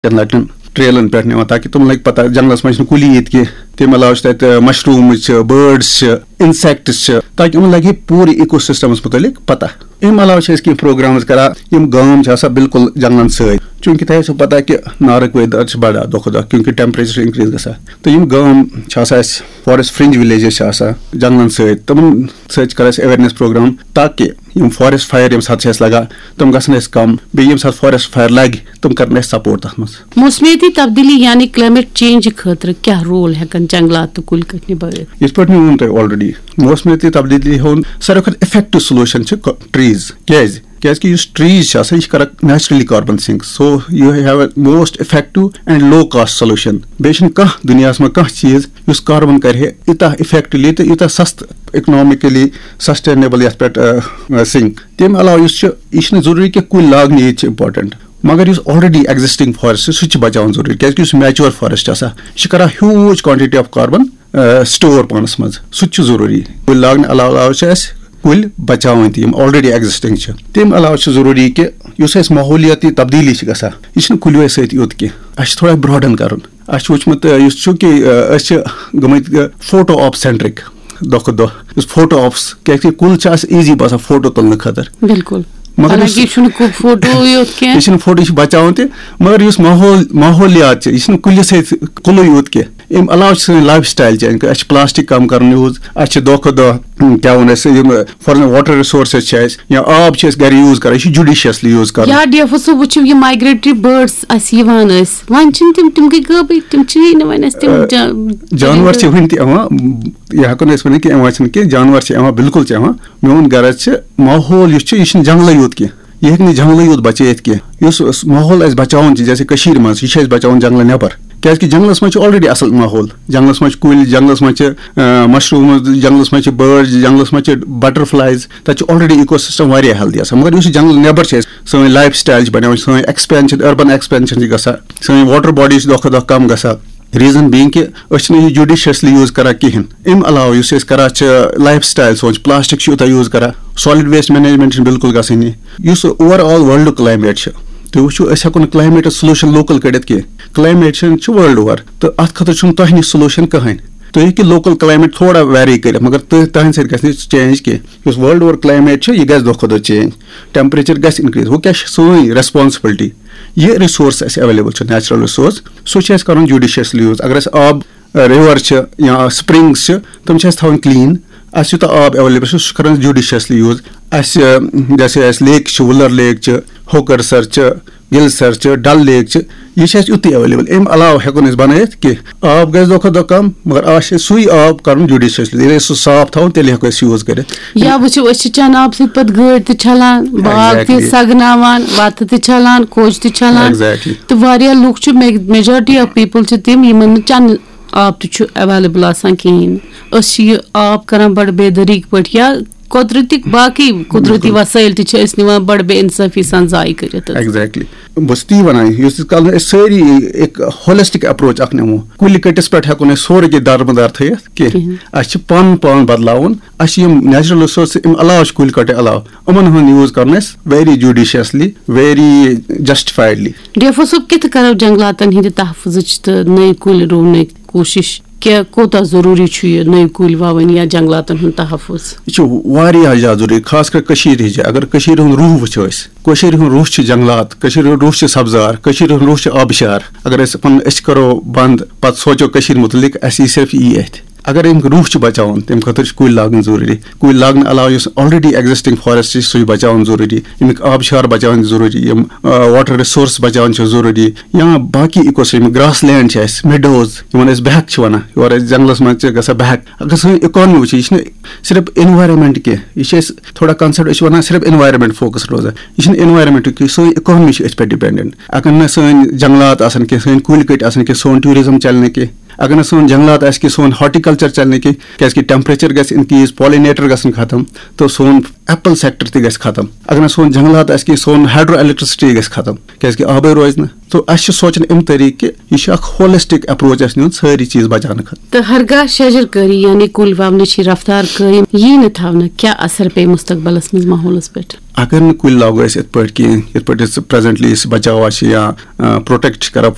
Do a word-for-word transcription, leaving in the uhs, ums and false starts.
लटन ट्रेलन पे ताकि तुम लगे पता जंगलस मज कुली ये तम अलाव मशरूम्स बर्ड्स इंसेक्ट्स ताकि उन लगे पूरे इकोसिस्टमस मुतलिक पता अम अलाव कह प्रोग्राम्स करान गाम बिल्कुल जंगलन सै चूंकि तह सो पता कि नारक वेदर बढ़ा दो खुद क्योंकि टेम्परेचर इंक्रीज गसा तो यम गाम फॉरेस्ट फ्रिंज विलेजेस जंगलन सै तमन सच कर अवेयरनेस प्रोग्राम ताकि यम फॉरेस्ट फायर यम साथ लगा तुम गसन कम बे यम साथ फॉरेस्ट फायर लग तुम कर सपोर्ट तथ मज मौसमियाती तब्दीली यानी क्लाइमेट चेंज खतर क्या रोल हेकन जंगलात तो कुल कट निभावित इस पे वो तुम ऑलरेडी मौसमियाती तब्दीली हुन सारे खुद इफेक्टिव सोल्यूशन ट्रीज कैज क्या ट्रीज यह कर naturally carbon sink so you have most effective and low cast solution बे दुनिया में कह चीज उस कार्बन कर यूत इफेक्टिवली तो यूत सस्त इकनॉमिकली सस्टेनेबल ये पे सिंक तम अलाव यह जरूरी कि कुल लाग ये इंपॉर्टेंट मगर इस ऑलरेडी एग्जिस्टिंग फॉरेस्ट सह बचान जरूरी क्या मैच्योर फॉरेस्ट यह कर huge quantity of carbon store पानस मज सह जरूरी कुल लागने अलाव कुल बचावन तम ऑलरेडी एग्जिस्टिंग तम अलाव जरूरी कि माहौलियाती तब्दीली यह कुल सत योत कह थोड़ा ब्रॉडन कर वुचमुत कि गमत फोटो ऑप सेंट्रिक दो खुद दो फोटो ऑप्स क्या कुल ईजी बसान फोटो तुलने खतर बिल्कुल मगर फोटो फोटो बचान तह मगर माहौल माहौलियात यह कुल कुल योत कह अम अलाव लाइफ स्टाइल चेंज प्लास्टिक कम कर यूज दो खुद दो क्या वन फॉर वाटर रिसोर्स या आब गर यूज कर जुडिशियसली यूज कर या डेफो सो वो ये माइग्रेटरी बर्ड्स वन वन तम तम गई गबे तम जानवर वन यह हेको वन कि कह जानवर बिल्कुल मोन गरज माहौल यह जंगल योत कह यह हेक जंगल योत बचे कह माहौल बचान जैसे मज यह बचान जंगल नबर क्या जंगलस मज ऑलरेडी असल माहौल जंगलस मज कुल जंगलस मज मशरूम जंगलस मज बर्ड्स जंगलस मज बटरफ्लाइज तक ऑलरेडी इकोसिस्टम वारिया हेल्दी मगर इस जंगल नबर सन लाइफ स्टाइल बना सन एक्सपेंशन अर्बन एक्सपेंशन गसा सन वाटर बॉडीज दो दो कम गसा रीजन बीइंग कि यह जुडिशियसली यूज कर कहें अम अलाव कर लाइफ स्टाइल सोच प्लास्टिक यूत यूज कर सॉलिड वेस्ट मैनेजमेंट बिल्कुल गई ओवरऑल वर्ल्ड क्लाइमेट तो वो हेको क्लाइमेट सोल्यूशन लोकल कड़ित कह क्लाइमेट वर्ल्ड ओवर तो अत खतर तह नश सोल्यूशन कहें तो हे लोकल क्लाइमेट थोड़ा वेरी कर मगर तहद सह चेंज कह वर्ल्ड ओवर क्लाइमेट यह गो दो खुद चेंज टेम्परेचर गस इनक्रीज वो क्या सोई रेस्पॉन्सिबिलिटी यह रिसोर्स अवेलेबल नेचुरल रिसोर्स सह कर जुडिशियसली यूज अगर आब रिवर या स्प्रिंग्स तम थवन क्लीन अस यूत आब अवेलेबल सह कर जुडिशियसली यूज अस जैसे लेक वुलर लेक होकर सर गिलसर डल लेक यह युत अवेलेबल अम अलाव हेको बन कह आब गो खुद दो कम मगर आ सुई आब कर जुडिशियसली सह साफ थवन तेल हेको यूज कर या वो चन आब सत गाड़ तलान बाग तगनावान वत तलान कोच तलान तो वारिया लुक मेजॉरिटी ऑफ पीपल तम यमन चन आब तो अवेलेबल कहें आब कर बड़ बेदरीक पे या कुदरती बाकी कुदरती वसाइल तवा बड़ बेइंसाफी सान जाय कर एग्जैक्टली बस ती वन सारी एक होलिस्टिक अप्रोच अख नमो कुल कटिस पे हेको सोरे के दारमदार थत कह पान पान बदलावन नेचुरल रिसोर्स अम अलाव कुल कटे अलाव अमन हूं यूज कर वेरी जुडिशियसली वेरी जस्टिफाइडली डेफो सब कित करो जंगलातन हिंद तहफुज तो नई कुल रोने कोशिश क्या कोता जरूरी नई कुल वावन या जंगलातन हूं तहफुज यह जरूरी खास कर अगर रूह वो रूह जंगलात रूह सब्जार रूह आबशार अगर करो बंद पे सोचो मुतलिक सिर्फ यी अथ अगर अम रूह बचान तम खतर कुल लागन जरूरी कुल लागन अलाव ऑलरेडी एग्जिस्टिंग फॉरेस्ट सह बचान जरूरी अमिक आबशार बचान जरूरी वाटर रिसोर्स बचान जरूरी या बाकी इकोसिस्टम ग्रास लैंड मेडोज इन बहक वन योर जंगलस मज ग बहक अगर सी इकोनमी वो यह सिर्फ एनवायरमेंट कह यह थोड़ा कंसेप्ट वन सिर्फ एनवायरमेंट फोकस रोजान यह एनवायरमेंट कह सोन इकोनमी पे डिपेंडेंट अगर न सन जंगलात आसन कह सन कुल कट आसन कह सोन टूरिज्म चलने कह अगर न सोन जंगलात आस सोन हॉर्टिकल्चर चलने की क्या टेम्परेचर गस इनक्रीज पॉलिनेटर गसन खत्म तो सोन एप्पल सेक्टर तक गस खत्म अगर न सोन जंगलात आस सोन हाइड्रो इलेक्ट्रिसिटी गस खत्म क्या आबे रोज न तो अस सोचन अम तरीक यह होलिस्टिक अप्रोच नुन सारी चीज बचाने खत्म तो हरगाह शजरकारी यानी कुल वावने रफ्तार कायम यी न थवना क्या असर पे मुस्तकबलस मज माहौलस पे अगर न कुल लागो इत पे कह प्रेजेंटली बचाव या प्रोटेक्ट कर